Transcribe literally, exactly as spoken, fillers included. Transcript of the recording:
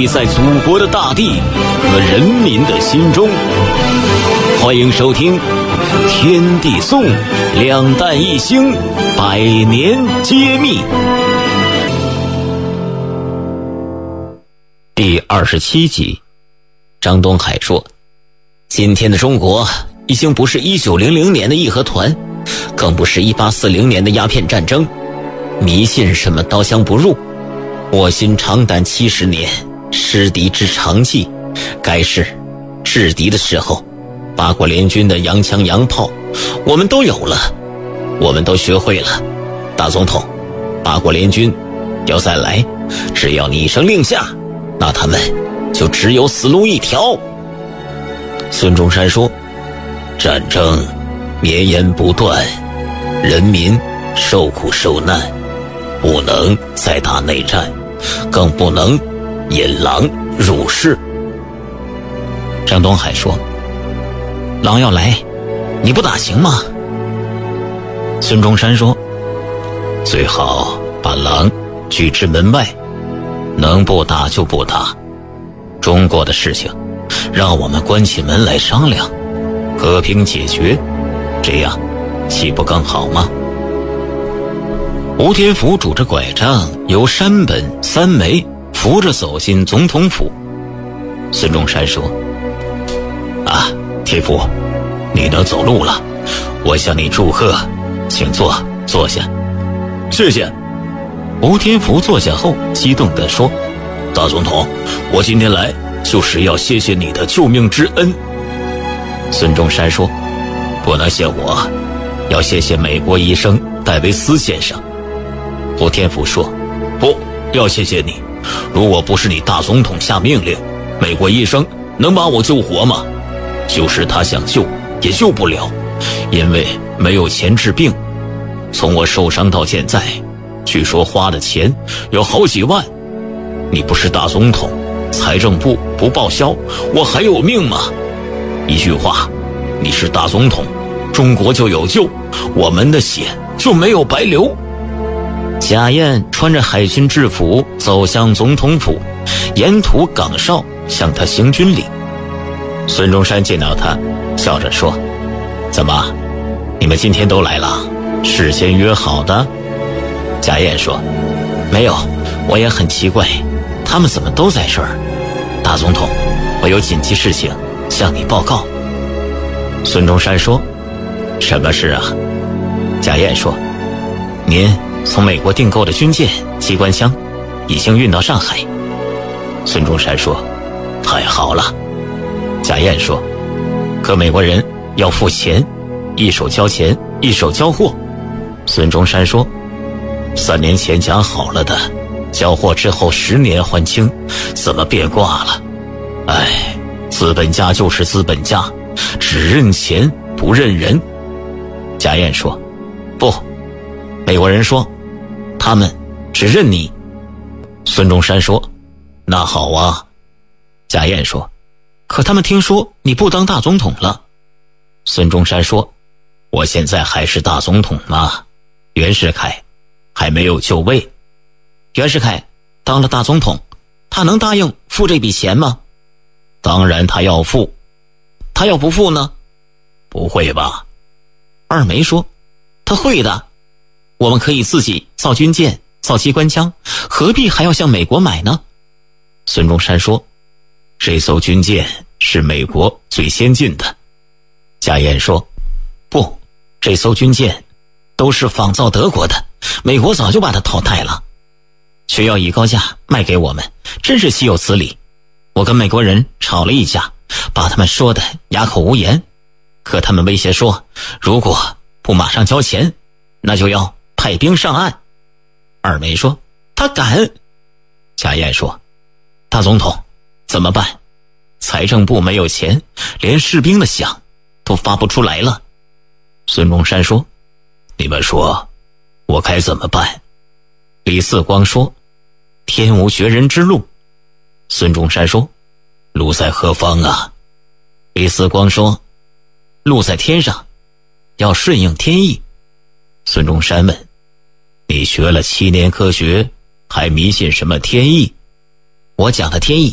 立在祖国的大地和人民的心中。欢迎收听天地颂，两弹一星，百年揭秘。第二十七集，张东海说，今天的中国已经不是一九零零年的义和团，更不是一八四零年的鸦片战争，迷信什么刀枪不入，卧薪尝胆七十年，失敌之长计，该是制敌的时候。八国联军的洋枪洋炮我们都有了，我们都学会了。大总统，八国联军要再来，只要你一声令下，那他们就只有死路一条。孙中山说，战争绵延不断，人民受苦受难，不能再打内战，更不能引狼入室。张东海说，狼要来，你不打行吗？孙中山说，最好把狼拒之门外，能不打就不打。中国的事情让我们关起门来商量，和平解决，这样岂不更好吗？吴天福拄着拐杖，由山本三枚扶着走进总统府。孙中山说，啊，天福，你能走路了，我向你祝贺，请坐，坐下。谢谢。吴天福坐下后激动地说，大总统，我今天来就是要谢谢你的救命之恩。孙中山说，不能谢我，要谢谢美国医生戴维斯先生。吴天福说，不要谢谢你，如果不是你大总统下命令，美国医生能把我救活吗？就是他想救也救不了，因为没有钱治病。从我受伤到现在，据说花的钱有好几万。你不是大总统，财政部不报销，我还有命吗？一句话，你是大总统，中国就有救，我们的血就没有白流。贾燕穿着海军制服走向总统府，沿途岗哨向他行军礼。孙中山见到他，笑着说，怎么，你们今天都来了，事先约好的？贾燕说，没有，我也很奇怪，他们怎么都在这儿？大总统，我有紧急事情向你报告。孙中山说，什么事啊？贾燕说，您从美国订购的军舰、机关枪已经运到上海。孙中山说，太好了。贾燕说，可美国人要付钱，一手交钱，一手交货。孙中山说，三年前讲好了的，交货之后十年还清，怎么变卦了？哎，资本家就是资本家，只认钱不认人。贾燕说，不，美国人说他们只认你。孙中山说，那好啊。贾燕说，可他们听说你不当大总统了。孙中山说，我现在还是大总统吗？袁世凯还没有就位。袁世凯当了大总统，他能答应付这笔钱吗？当然他要付。他要不付呢？不会吧。二梅说，他会的，我们可以自己造军舰，造机关枪，何必还要向美国买呢？孙中山说，这艘军舰是美国最先进的。贾燕说，不，这艘军舰都是仿造德国的，美国早就把它淘汰了，却要以高价卖给我们，真是岂有此理。我跟美国人吵了一架，把他们说得哑口无言，可他们威胁说，如果不马上交钱，那就要派兵上岸。二梅说，他敢。贾燕说，大总统怎么办？财政部没有钱，连士兵的饷都发不出来了。孙中山说，你们说我该怎么办？李四光说，天无绝人之路。孙中山说，路在何方啊？李四光说，路在天上，要顺应天意。孙中山问，你学了七年科学，还迷信什么天意？我讲的天意